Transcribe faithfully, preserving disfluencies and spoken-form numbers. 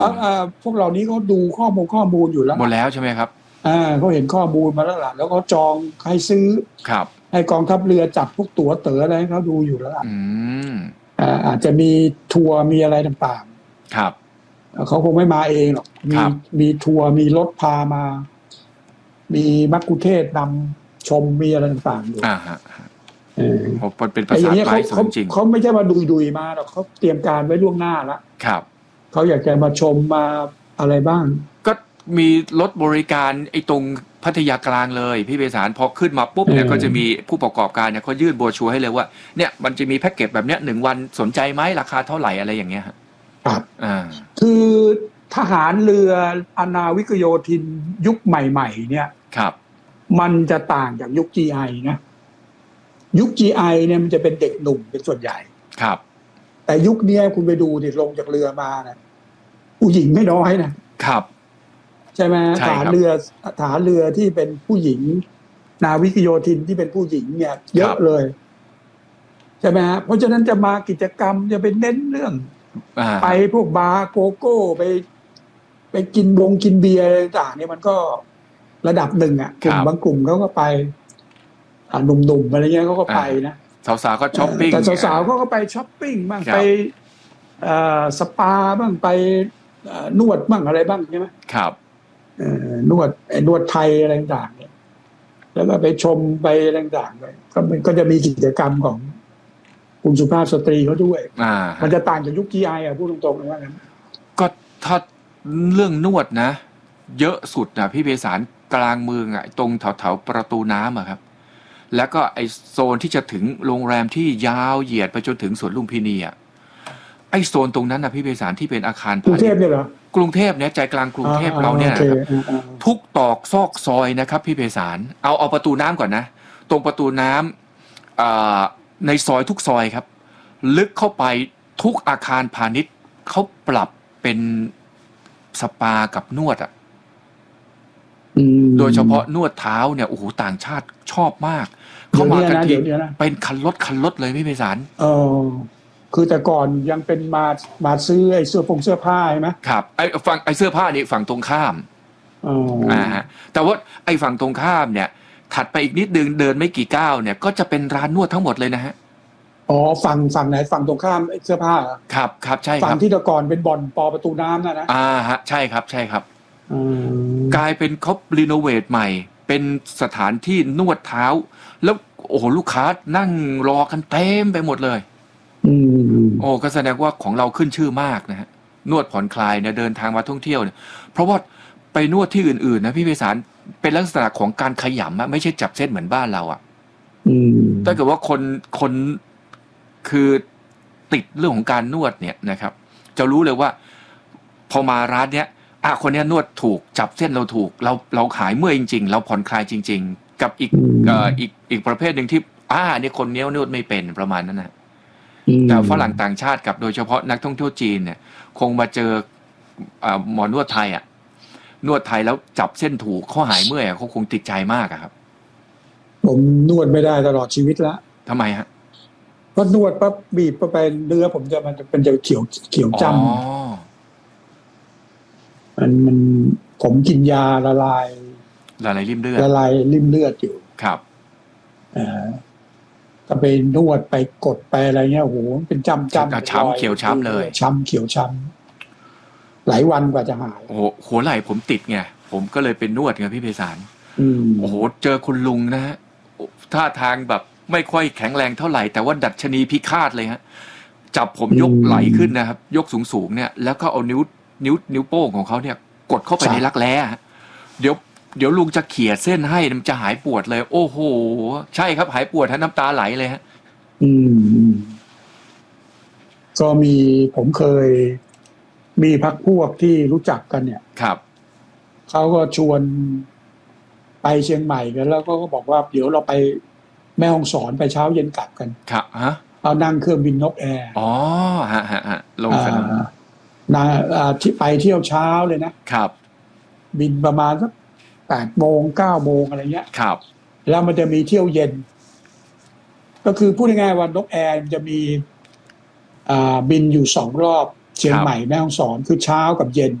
อ่าพวกเหล่านี้เขาดูข้อมูลข้อมูลอยู่แล้วหมดแล้วใช่ไหมครับอ่าเขาเห็นข้อมูลมาแล้วล่ะแล้วก็จองให้ซื้อครับให้กองทัพเรือจัดพวกตั๋วเต๋ออะไรให้เขาดูอยู่แล้วล่ะอืมอ่าอาจจะมีทัวร์มีอะไรต่างๆครับเขาคงไม่มาเองหรอกมีมีทัวร์มีรถพามามีมักคุเทศก์นำชมมีอะไรต่างๆอยู่อ่าฮะเออผมเป็นภาษาไทยสมจริงเขาไม่ใช่มาดุยๆมาหรอกเขาเตรียมการไว้ล่วงหน้าแล้วครับเขาอยากจะมาชมมาอะไรบ้างก็มีรถบริการไอ้ตรงพัทยากลางเลยพี่เบสารพอขึ้นมาปุ๊บเนี่ยก็จะมีผู้ประกอบการเนี่ยเขายื่นโบรชัวร์ให้เลยว่าเนี่ยมันจะมีแพ็กเกจแบบเนี้ยหนึ่งวันสนใจไหมราคาเท่าไหร่อะไรอย่างเงี้ยครับอ่าคือทหารเรืออนาวิกโยธินยุคใหม่ๆเนี่ยครับมันจะต่างจากยุค จี ไอ นะยุค จี ไอ เนี่ยมันจะเป็นเด็กหนุ่มเป็นส่วนใหญ่ครับแต่ยุคนี้คุณไปดูดิลงจากเรือมานะผู้หญิงไม่น้อยนะครับใช่ไหมฐานเรือฐานเรือที่เป็นผู้หญิงนาวิกโยธินที่เป็นผู้หญิงเนี่ยเยอะเลยใช่ไหมเพราะฉะนั้นจะมากิจกรรมจะไปเน้นเรื่องไปพวกบาร์โกโก้ไปไปกินวงกินเบียร์ต่างๆเนี่ยมันก็ระดับหนึ่งอ่ะกลุ่มบางกลุ่มเขาก็ไปหนุ่มๆอะไรเงี้ยเขาก็ไปนะสาวๆก็ช้อปปิ้งแต่สาวๆเขาก็ไปช้อปปิ้งบ้างไปสปาบ้างไปนวดบ้างอะไรบ้างใช่ไหมครับนวดไอ้นวดไทยอะไรต่างๆเนี่ยแล้วก็ไปชมไปอะไรต่างๆเลยก็มันก็จะมีกิจกรรมของกลุ่มสุภาพสตรีเขาด้วยมันจะต่างจากยุค จี ไอ อ่ะพูดตรงๆเลยว่างั้นก็ถ้าเรื่องนวดนะเยอะสุดนะพี่เบสารกลางเมืองอ่ะตรงแถวๆประตูน้ำอ่ะครับแล้วก็ไอโซนที่จะถึงโรงแรมที่ยาวเหยียดไปจนถึงสวนลุมพินีอ่ะไอโซนตรงนั้นนะพี่เบสารที่เป็นอาคารพาณิชย์กรุงเทพเนี่ยเหรอกรุงเทพเนี่ยใจกลางกรุงเทพเราเนี่ยนะครับทุกตอกซอกซอยนะครับพี่เบสารเอาเอาประตูน้ำก่อนนะตรงประตูน้ำในซอยทุกซอยครับลึกเข้าไปทุกอาคารพาณิชย์เขาปรับเป็นสปากับนวดอ่ะโดยเฉพาะนวดเท้าเนี่ยโอ้โหต่างชาติชอบมากเข้ามากันทีเป็นคันรถคันรถเลยพี่ไพศาลเออคือแต่ก่อนยังเป็นมามาซื้อไอ้เสื้อผงเสื้อผ้าใช่ไหมครับไอ้ฝั่งไอ้เสื้อผ้านี่ฝั่งตรงข้ามอ่าฮะแต่ว่าไอ้ฝั่งตรงข้ามเนี่ยถัดไปอีกนิดนึงเดินไม่กี่ก้าวเนี่ยก็จะเป็นร้านนวดทั้งหมดเลยนะฮะอ๋อฝั่งฝั่งไหนฝั่งตรงข้ามเสื้อผ้าครับครับใช่ครับฝั่งที่แต่ก่อนเป็นบ่อนปอประตูน้ำนะนะอ่าฮะใช่ครับใช่ครับกลายเป็นเขารีโนเวทใหม่เป็นสถานที่นวดเท้าแล้วโอ้โหลูกค้านั่งรอกันเต็มไปหมดเลยโอ้ก็แสดงว่าของเราขึ้นชื่อมากนะฮะนวดผ่อนคลายเนี่ยเดินทางมาท่องเที่ยวเนี่ยเพราะว่าไปนวดที่อื่นๆนะพี่ไพศาลเป็นลักษณะของการขยำอะไม่ใช่จับเส้นเหมือนบ้านเราอะถ้าเกิดว่าคนคนคือติดเรื่องของการนวดเนี่ยนะครับจะรู้เลยว่าพอมาร้านเนี้ยอ่ะคนนี้นวดถูกจับเส้นเราถูกเราเราหายเมื่อยจริงๆเราผ่อนคลายจริงๆกับอีกเอ่ออีกอีกประเภทหนึ่งที่อ่าเนี่ยคนนี้นวดไม่เป็นประมาณนั้นนะแต่ฝรั่งต่างชาติกับโดยเฉพาะนักท่องเที่ยวจีนเนี่ยคงมาเจออ่าหมอนวดไทยอ่ะนวดไทยแล้วจับเส้นถูกเขาหายเมื่อยเขาคงติดใจมากอะครับผมนวดไม่ได้ตลอดชีวิตละทำไมฮะก็นวดปั๊บบีบไปเนื้อผมจะมันจะเป็นจะเขียวเขียวจ้ำมันมันผมกินยาละลายละลายริ่มเลือดละลายริ่มเลือดอยู่ครับอ่าก็ไปนวดไปกดไปอะไรเงี้ยโอ้โหเป็นจ้ำจ้ำช้ำเขียวช้ำเลยช้ำเขียวช้ำหลายวันกว่าจะหายโอ้โหหัวไหล่ผมติดไงผมก็เลยเป็นนวดไงพี่ไพศาลโอ้โหเจอคุณลุงนะฮะท่าทางแบบไม่ค่อยแข็งแรงเท่าไหร่แต่ว่าดัชนีพิฆาตเลยฮะจับผมยกไหล่ขึ้นนะครับยกสูงๆเนี่ยแล้วก็เอานิ้วนิ้วนิ้วโป้งของเขาเนี่ยกดเข้าไปในรักแร้เดี๋ยวเดี๋ยวลุงจะเขี่ยเส้นให้มันจะหายปวดเลยโอ้โหใช่ครับหายปวดฮะน้ำตาไหลเลยฮะอืมก็มีผมเคยมีพรรคพวกที่รู้จักกันเนี่ยครับเขาก็ชวนไปเชียงใหม่กันแล้วก็บอกว่าเดี๋ยวเราไปแม่ฮ่องสอนไปเช้าเย็นกลับกันครับฮะเอานั่งเครื่องบินนกแอร์อ๋อฮะฮะฮะลงสนามนะที่ไปเที่ยวเช้าเลยนะครับบินประมาณสักแปดโมงเก้าโมงอะไรเงี้ยครับแล้วมันจะมีเที่ยวเย็นก็คือพูดง่ายๆว่านกแอร์มันจะมีอ่าบินอยู่สองรอบเชียงใหม่แม่ฮ่องสอนคือเช้ากับเย็น